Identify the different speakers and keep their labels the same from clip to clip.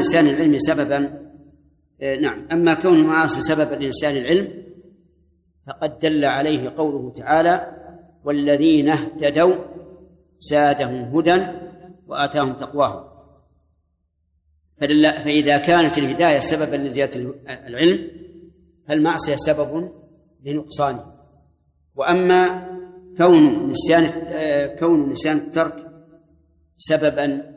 Speaker 1: نسيان العلم سببا أما كون المعاصي سببا لنسيان العلم فقد دل عليه قوله تعالى: والذين اهتدوا زادهم هدى وآتاهم تقواهم. فإذا كانت الهداية سببا لزيادة العلم فالمعصية سبب لنقصانه. وأما كون نسيان الترك سببا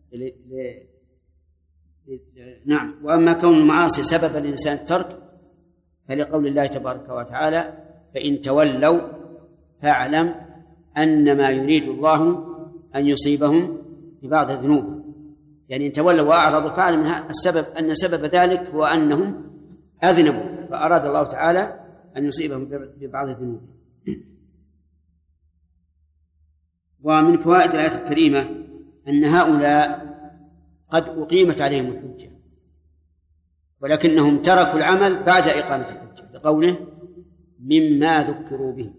Speaker 1: وأما كون المعاصي سببا لنسيان الترك فلقول الله تبارك وتعالى: فإن تولوا فاعلم أنما يريد الله أن يصيبهم ببعض الذنوب. يعني إن تولوا وأعرضوا فاعلم أن سبب ذلك هو أنهم أذنبوا، فأراد الله تعالى أن يصيبهم ببعض الذنوب. ومن فوائد الآية الكريمة أن هؤلاء قد أقيمت عليهم الحجة ولكنهم تركوا العمل بعد إقامة الحجة لقوله: مما ذكروا به.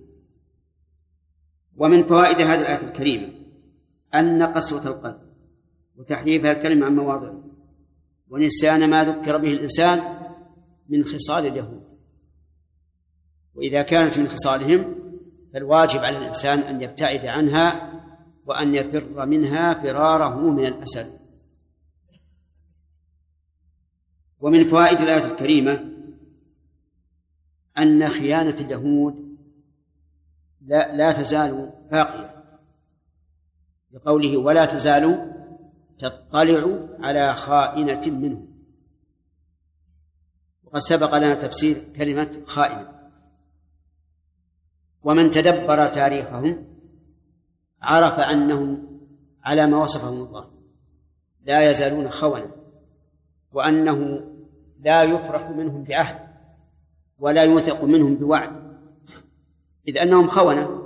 Speaker 1: ومن فوائد هذه الآية الكريمة أن قسوة القلب وتحريفها الكلمة عن مواضعه ونسيان ما ذكر به الإنسان من خصال اليهود، وإذا كانت من خصالهم فالواجب على الإنسان أن يبتعد عنها وأن يفر منها فراره من الأسد. ومن فوائد الآية الكريمة أن خيانة اليهود لا تزال باقية، لقوله: ولا تزال تطلع على خائنة منهم. وقد سبق لنا تفسير كلمة خائنة. ومن تدبر تاريخهم عرف أنهم على ما وصفهم الله لا يزالون خونة، وأنه لا يفرح منهم بعهد ولا يوثق منهم بوعد، إذ أنهم خونة.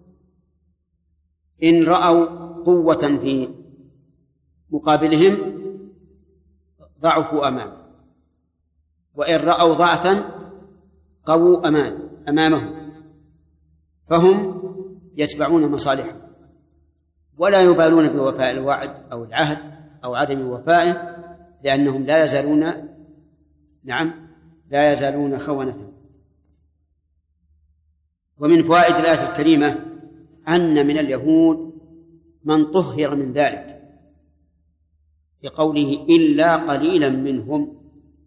Speaker 1: إن رأوا قوة في مقابلهم ضعفوا أمامه، وإن رأوا ضعفا قووا أمامهم، فهم يتبعون مصالحهم ولا يبالون بوفاء الوعد أو العهد أو عدم وفائه، لأنهم لا يزالون خونة. ومن فوائد الآية الكريمة أن من اليهود من طهر من ذلك، بقوله: إلا قليلا منهم.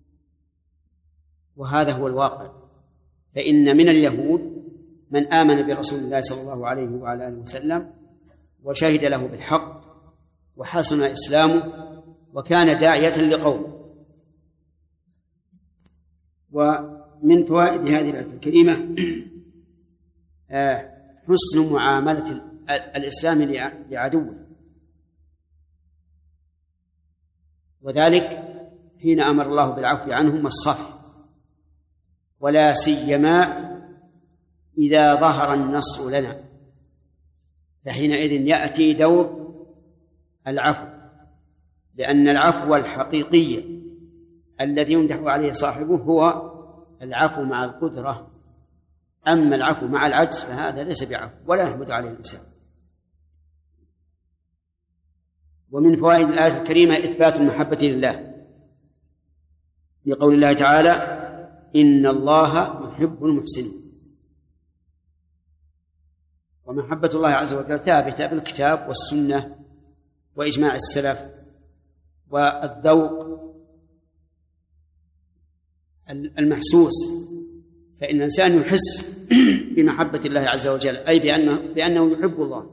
Speaker 1: وهذا هو الواقع، فإن من اليهود من آمن برسول الله صلى الله عليه وعلى آله وسلم وشهد له بالحق وحسن إسلامه وكان داعية لقومه. ومن فوائد هذه الآية الكريمة حسن معاملة الإسلام لعدوه، وذلك حين أمر الله بالعفو عنهم والصفح، ولا سيما إذا ظهر النصر لنا، فحينئذ يأتي دور العفو، لأن العفو الحقيقي الذي يمدح عليه صاحبه هو العفو مع القدرة، أما العفو مع العجز فهذا ليس بعفو ولا يحمد عليه الإنسان. ومن فوائد الآية الكريمة إثبات المحبة لله، لقول الله تعالى: إن الله يحب المحسنين. ومحبة الله عز وجل ثابتة بالكتاب والسنة وإجماع السلف والذوق المحسوس، فإن الإنسان يحس بمحبة الله عز وجل، أي بأنه يحب الله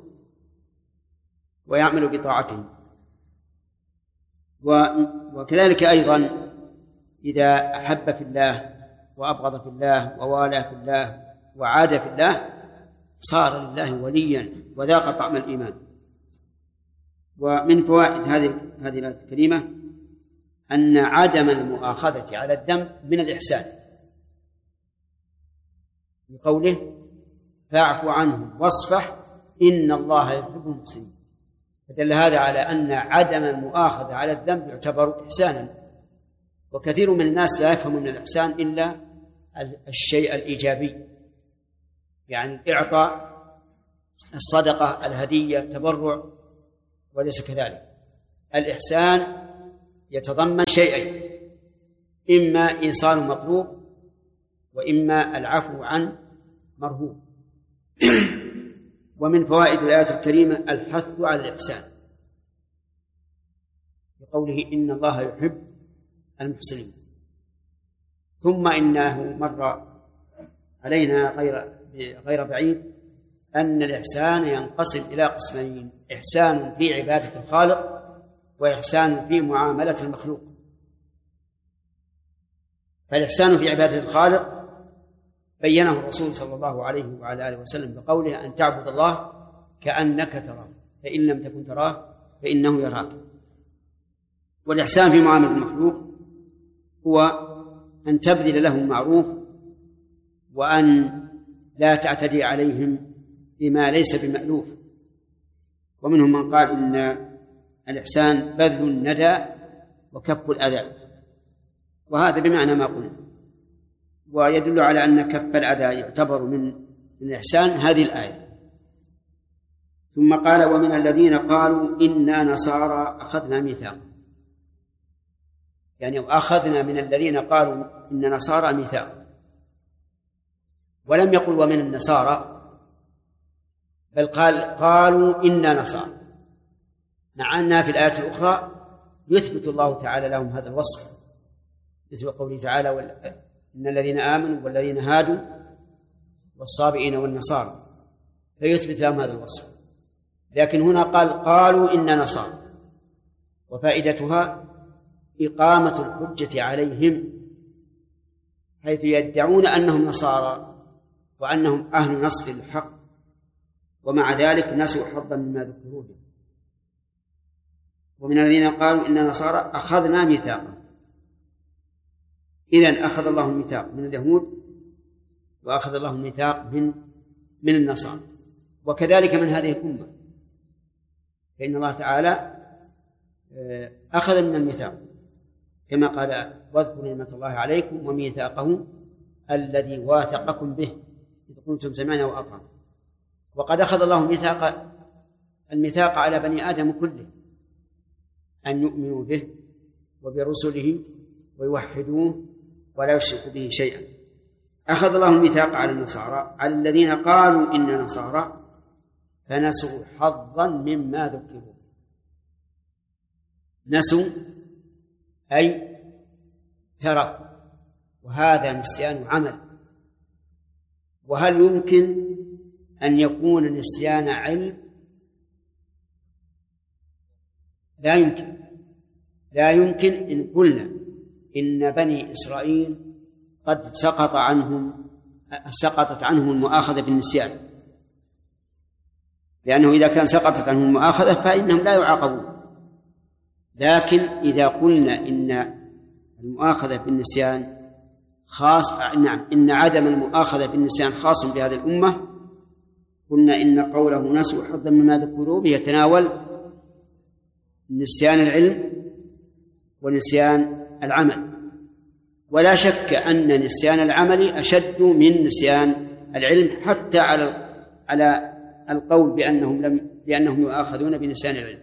Speaker 1: ويعمل بطاعته. وكذلك أيضا إذا أحب في الله وأبغض في الله ووالى في الله وعاد في الله صار لله وليا وذاق طعم الإيمان. ومن فوائد هذه الآية الكريمة أن عدم المؤاخذة على الذنب من الإحسان، بقوله: فاعف عنهم واصفح إن الله يحب المحسنين. فدل هذا على أن عدم المؤاخذة على الذنب يعتبر إحسانا، وكثير من الناس لا يفهم من الإحسان إلا الشيء الإيجابي، يعني الإعطاء، الصدقة، الهدية، التبرع، وليس كذلك. الإحسان يتضمن شيئين: إما إيصال مطلوب، وإما العفو عن مرهوب. ومن فوائد الآية الكريمة الحث على الإحسان، بقوله إن الله يحب المحسنين. ثم إنه مر علينا غير بعيد أن الإحسان ينقسم إلى قسمين: إحسان في عبادة الخالق، وإحسان في معاملة المخلوق. فالإحسان في عبادة الخالق بينه الرسول صلى الله عليه وعلى آله وسلم بقوله: أن تعبد الله كأنك تراه، فإن لم تكن تراه فإنه يراك. والإحسان في معاملة المخلوق هو أن تبذل لهم المعروف، وأن لا تعتدي عليهم بما ليس بمألوف. ومنهم من قال إن الإحسان بذل الندى وكف الأذى، وهذا بمعنى ما قلنا. ويدل على أن كف الأذى يعتبر من الإحسان هذه الآية. ثم قال: ومن الذين قالوا إنا نصارى أخذنا ميثاقا، يعني أخذنا من الذين قالوا إن نصارى ميثاقا، ولم يقل ومن النصارى، بل قالوا إنا نصارى، مع أنها في الآية الأخرى يثبت الله تعالى لهم هذا الوصف، مثل قوله تعالى: إن الذين آمنوا والذين هادوا والصابئين والنصارى، فيثبت لهم هذا الوصف. لكن هنا قالوا إن نصارى، وفائدتها إقامة الحجة عليهم، حيث يدعون أنهم نصارى وأنهم أهل نصر الحق، ومع ذلك نسوا حظا مما ذكروا به. ومن الذين قالوا إن نصارى أخذنا ميثاقا، إذن أخذ الله الميثاق من اليهود، وأخذ الله الميثاق من النصارى، وكذلك من هذه الأمة، فإن الله تعالى أخذ من الميثاق كما قال: واذكروا نعمة الله عليكم وميثاقه الذي واثقكم به إذ قلتم سمعنا وأطعنا. وقد أخذ الله الميثاق على بني آدم كله، أن يؤمنوا به وبرسله ويوحدوه ولا يشركوا به شيئا. أخذ الله الميثاق على النصارى، على الذين قالوا إن نصارى، فنسوا حظا مما ذكروا. نسوا أي تركوا، وهذا نسيان عمل. وهل يمكن أن يكون نسيان علم؟ لا يمكن إن قلنا إن بني إسرائيل قد سقطت عنهم المؤاخذة بالنسيان، لأنه إذا كان سقطت عنهم المؤاخذة فإنهم لا يعاقبون. لكن إذا قلنا إن المؤاخذة بالنسيان خاص، إن عدم المؤاخذة بالنسيان خاص بهذه الأمة، قلنا إن قوله نسوا حظا مما ذكروا به يتناول نسيان العلم ونسيان العمل. ولا شك أن نسيان العمل أشد من نسيان العلم، حتى على القول بأنهم يؤاخذون بنسيان العلم.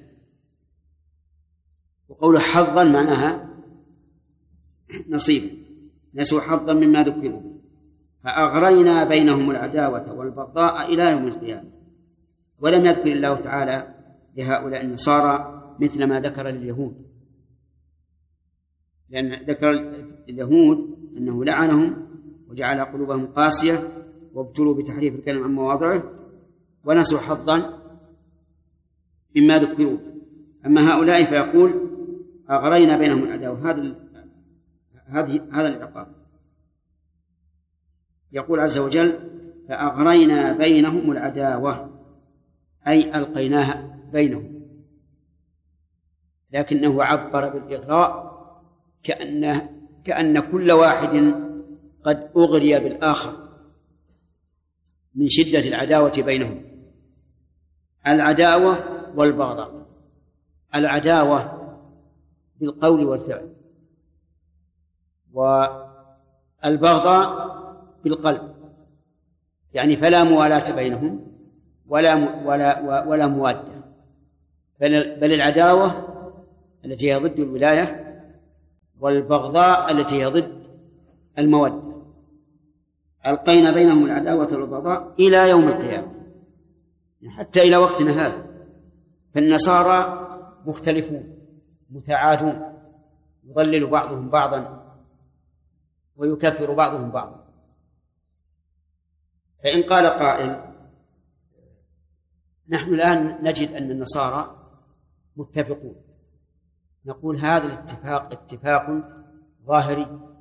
Speaker 1: وقول حظا معناها نصيب، نسوا حظا مما ذكروا به، فأغرينا بينهم العداوة والبغضاء إلى يوم القيامة. ولم يذكر الله تعالى لهؤلاء النصارى مثل ما ذكر لليهود، لأن ذكر اليهود أنه لعنهم وجعل قلوبهم قاسية وابتلوا بتحريف الكلم عن مواضعه ونسوا حظا مما ذكروا. أما هؤلاء فيقول أغرينا بينهم العداوة، هذا العقاب. يقول عز وجل فأغرينا بينهم العداوة، أي ألقيناها بينهم، لكنه عبر بالإغراء كأن كل واحد قد أغري بالآخر من شدة العداوة بينهم. العداوة والبغضاء، العداوة بالقول والفعل، والبغضاء بالقلب، يعني فلا موالاة بينهم ولا موادة، بل العداوة التي هي ضد الولاية والبغضاء التي هي ضد المودة. ألقينا بينهم العداوة والبغضاء إلى يوم القيامة، حتى إلى وقتنا هذا. فالنصارى مختلفون متعادون، يضلل بعضهم بعضا ويكفر بعضهم بعضا. فإن قال قائل نحن الآن نجد أن النصارى متفقون، نقول هذا الاتفاق اتفاق ظاهري